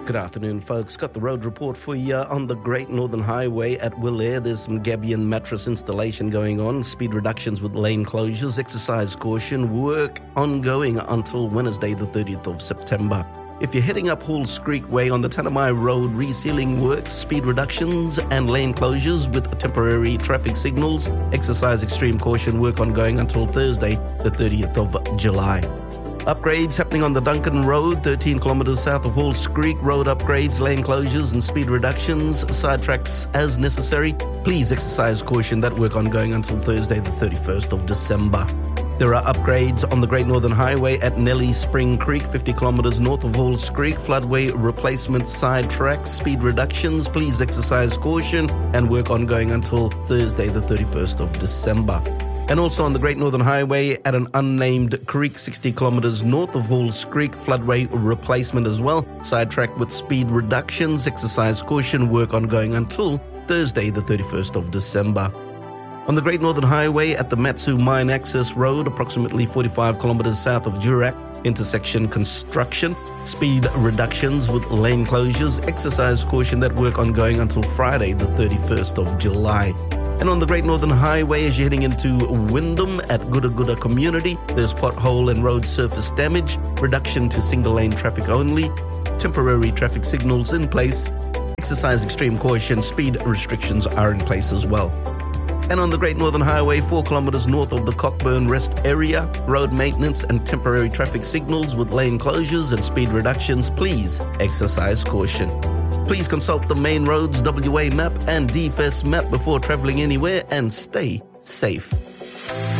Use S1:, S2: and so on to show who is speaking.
S1: Good afternoon, folks. Got the road report for you on the Great Northern Highway at Willair. There's some Gabion mattress installation going on, speed reductions with lane closures, exercise caution, work ongoing until Wednesday the 30th of September. If you're heading up Halls Creek Way on the Tanami Road, resealing work, speed reductions and lane closures with temporary traffic signals, exercise extreme caution, work ongoing until Thursday the 30th of July. Upgrades happening on the Duncan Road, 13 kilometres south of Halls Creek. Road upgrades, lane closures and speed reductions, side tracks as necessary. Please exercise caution. That work ongoing until Thursday the 31st of December. There are upgrades on the Great Northern Highway at Nelly Spring Creek, 50 kilometres north of Halls Creek. Floodway replacement, side tracks, speed reductions. Please exercise caution and work ongoing until Thursday the 31st of December. And also on the Great Northern Highway at an unnamed creek 60 kilometres north of Halls Creek, floodway replacement as well. Sidetrack with speed reductions, exercise caution, work ongoing until Thursday the 31st of December. On the Great Northern Highway at the Matsu Mine Access Road, approximately 45 kilometres south of Durack, intersection construction, speed reductions with lane closures, exercise caution, that work ongoing until Friday the 31st of July. And on the Great Northern Highway, as you're heading into Wyndham at Gooda Gooda Community, there's pothole and road surface damage, reduction to single-lane traffic only, temporary traffic signals in place, exercise extreme caution, speed restrictions are in place as well. And on the Great Northern Highway, 4 kilometres north of the Cockburn Rest area, road maintenance and temporary traffic signals with lane closures and speed reductions. Please exercise caution. Please consult the Main Roads WA map and DFS map before travelling anywhere and stay safe.